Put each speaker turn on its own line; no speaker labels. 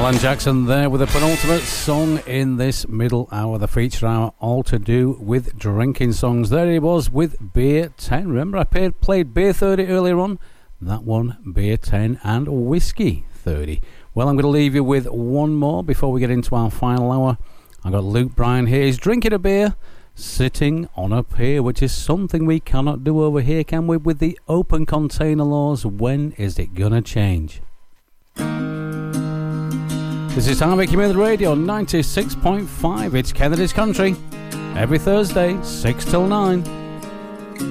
Alan Jackson there with the penultimate song in this middle hour, the feature hour, all to do with drinking songs. There he was with Beer 10. Remember I played Beer 30 earlier on? That one, Beer 10 and Whiskey 30. Well, I'm going to leave you with one more before we get into our final hour. I've got Luke Bryan here. He's drinking a beer, sitting on a pier, which is something we cannot do over here, can we? With the open container laws, when is it going to change? This is Harvey Community Radio 96.5. It's Kennedy's Country. Every Thursday, 6 till 9.